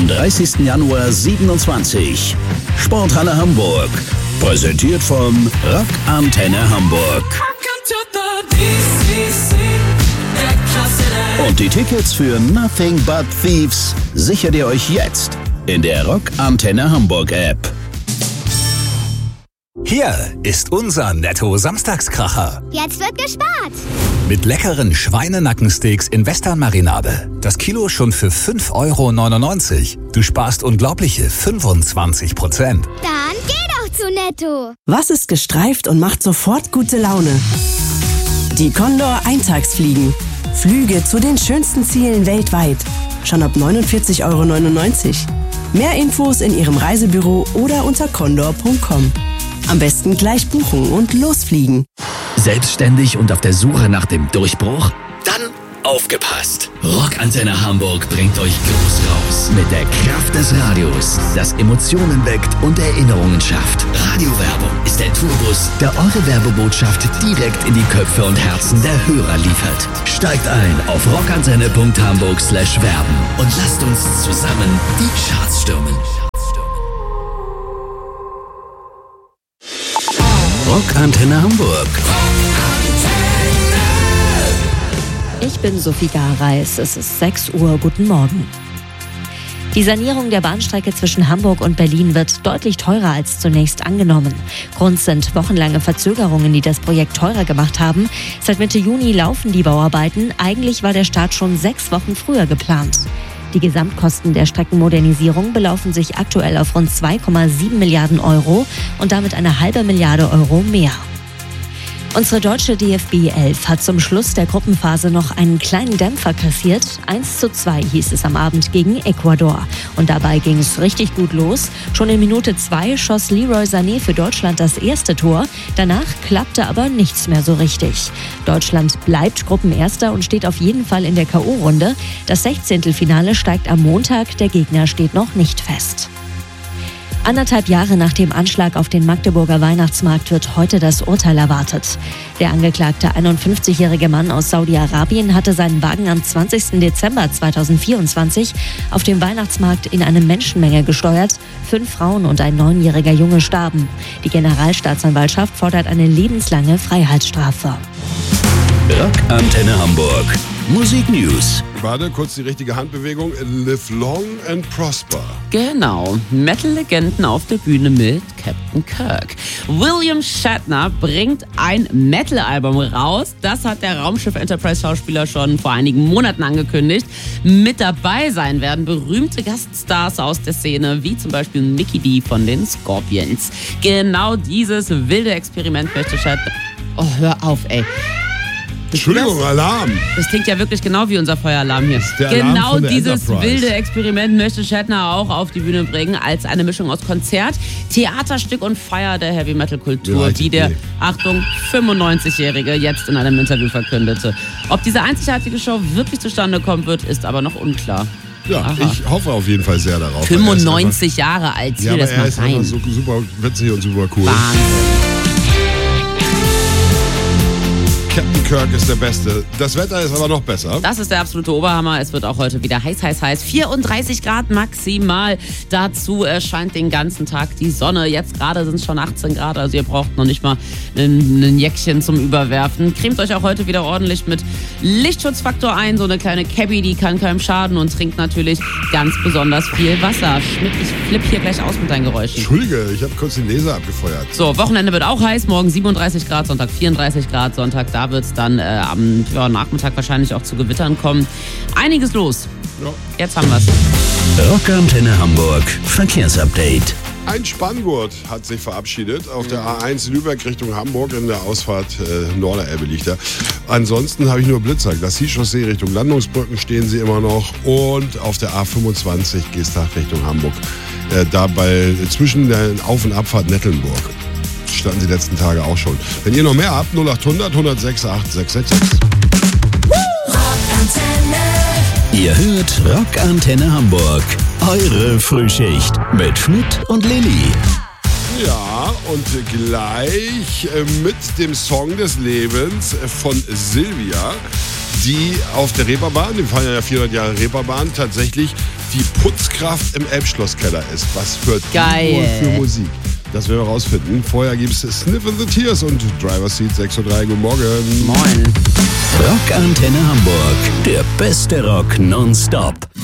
am 30. Januar 27. Sporthalle Hamburg. Präsentiert von Rock Antenne Hamburg. Und die Tickets für Nothing But Thieves sichert ihr euch jetzt in der Rock Antenne Hamburg App. Hier ist unser Netto-Samstagskracher. Jetzt wird gespart. Mit leckeren Schweinenackensteaks in Western-Marinade. Das Kilo schon für 5,99 €. Du sparst unglaubliche 25%. Dann geh doch zu Netto. Was ist gestreift und macht sofort gute Laune? Die Condor Eintagsfliegen. Flüge zu den schönsten Zielen weltweit. Schon ab 49,99 €. Mehr Infos in Ihrem Reisebüro oder unter condor.com. Am besten gleich buchen und losfliegen. Selbstständig und auf der Suche nach dem Durchbruch? Dann aufgepasst! Rock Antenne Hamburg bringt euch groß raus mit der Kraft des Radios, das Emotionen weckt und Erinnerungen schafft. Radiowerbung ist der Tourbus, der eure Werbebotschaft direkt in die Köpfe und Herzen der Hörer liefert. Steigt ein auf rockantenne.hamburg/werben und lasst uns zusammen die Charts stürmen. Rock Antenne Hamburg. Ich bin Sophie Gareis. Es ist 6 Uhr. Guten Morgen. Die Sanierung der Bahnstrecke zwischen Hamburg und Berlin wird deutlich teurer als zunächst angenommen. Grund sind wochenlange Verzögerungen, die das Projekt teurer gemacht haben. Seit Mitte Juni laufen die Bauarbeiten. Eigentlich war der Start schon 6 Wochen früher geplant. Die Gesamtkosten der Streckenmodernisierung belaufen sich aktuell auf rund 2,7 Milliarden € und damit eine halbe Milliarde € mehr. Unsere deutsche DFB 11 hat zum Schluss der Gruppenphase noch einen kleinen Dämpfer kassiert. 1:2 hieß es am Abend gegen Ecuador. Und dabei ging es richtig gut los. Schon in Minute 2 schoss Leroy Sané für Deutschland das erste Tor. Danach klappte aber nichts mehr so richtig. Deutschland bleibt Gruppenerster und steht auf jeden Fall in der K.O.-Runde. Das 16. steigt am Montag. Der Gegner steht noch nicht fest. 1,5 Jahre nach dem Anschlag auf den Magdeburger Weihnachtsmarkt wird heute das Urteil erwartet. Der angeklagte 51-jährige Mann aus Saudi-Arabien hatte seinen Wagen am 20. Dezember 2024 auf dem Weihnachtsmarkt in eine Menschenmenge gesteuert. 5 Frauen und ein 9-jähriger Junge starben. Die Generalstaatsanwaltschaft fordert eine lebenslange Freiheitsstrafe. Rock Antenne Hamburg. Musik News. Warte, kurz die richtige Handbewegung. Live long and prosper. Genau. Metal-Legenden auf der Bühne mit Captain Kirk. William Shatner bringt ein Metal-Album raus. Das hat der Raumschiff Enterprise-Schauspieler schon vor einigen Monaten angekündigt. Mit dabei sein werden berühmte Gaststars aus der Szene, wie zum Beispiel Mikkey Dee von den Scorpions. Genau dieses wilde Experiment möchte Shatner... Oh, hör auf, ey. Entschuldigung, Alarm. Das klingt ja wirklich genau wie unser Feueralarm hier. Der Alarm genau von der dieses Enterprise. wilde Experiment möchte Shatner auch auf die Bühne bringen, als eine Mischung aus Konzert, Theaterstück und Feier der Heavy-Metal-Kultur, wie der, Achtung, 95-Jährige jetzt in einem Interview verkündete. Ob diese einzigartige Show wirklich zustande kommen wird, ist aber noch unklar. Ja, Aha. Ich hoffe auf jeden Fall sehr darauf. 95 Jahre alt, ja, hier das er mal ist rein. einfach so super witzig und super cool. Wahnsinn. Captain Kirk ist der Beste. Das Wetter ist aber noch besser. Das ist der absolute Oberhammer. Es wird auch heute wieder heiß. 34 Grad maximal. Dazu scheint den ganzen Tag die Sonne. Jetzt gerade sind es schon 18 Grad. Also ihr braucht noch nicht mal ein Jäckchen zum Überwerfen. Cremt euch auch heute wieder ordentlich mit Lichtschutzfaktor ein. So eine kleine Cabby, die kann keinem schaden. Und trinkt natürlich ganz besonders viel Wasser. Schmidt, ich flippe hier gleich aus mit deinen Geräuschen. Entschuldige, ich habe kurz den Laser abgefeuert. So, Wochenende wird auch heiß. Morgen 37 Grad, Sonntag 34 Grad. Sonntag, da wird es dann am Nachmittag wahrscheinlich auch zu Gewittern kommen. Einiges los. Ja. Jetzt haben wir es. Rock Antenne Hamburg. Verkehrsupdate. Ein Spanngurt hat sich verabschiedet. Auf der A1 Lübeck Richtung Hamburg in der Ausfahrt Norderelbe liegt er. Ansonsten habe ich nur Blitzer. Glacis-Chaussee Richtung Landungsbrücken stehen sie immer noch. Und auf der A25 Geestach Richtung Hamburg. Dabei zwischen der Auf- und Abfahrt Nettelnburg. Standen die letzten Tage auch schon. Wenn ihr noch mehr habt, 0800 106 8666. Ihr hört Rock Antenne Hamburg. Eure Frühschicht mit Schmidt und Lilly. Ja, und gleich mit dem Song des Lebens von Silvia, die auf der Reeperbahn, wir feiern ja 400 Jahre Reeperbahn, tatsächlich die Putzkraft im Elbschlosskeller ist. Was hört Geil. die nur für Musik? Das werden wir rausfinden. Vorher gibt es Sniff in the Tears und Driver's Seat 6:03 Uhr. Guten Morgen. Moin. Rockantenne Hamburg, der beste Rock nonstop.